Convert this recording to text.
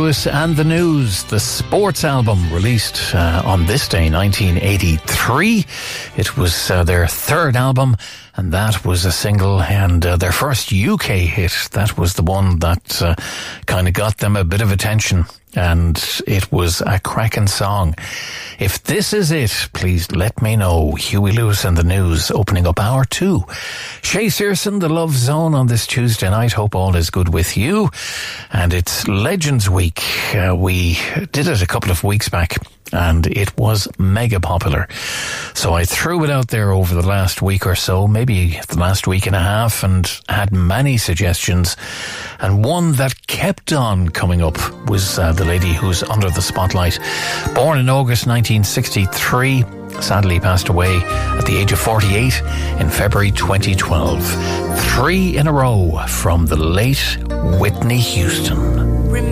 Lewis and the News, the sports album released on this day, 1983. It was their third album, and that was a single, and their first UK hit. That was the one that kind of got them a bit of attention, and it was a cracking song. If this is it, please let me know. Huey Lewis and the News, opening up hour 2. Shay Searson, The Love Zone on this Tuesday night. Hope all is good with you. And it's Legends Week. We did it a couple of weeks back, and it was mega popular. So I threw it out there over the last week or so, maybe the last week and a half, and had many suggestions. And one that kept on coming up was the lady who's under the spotlight. Born in August 1963, sadly passed away at the age of 48 in February 2012. 3 in a row from the late Whitney Houston.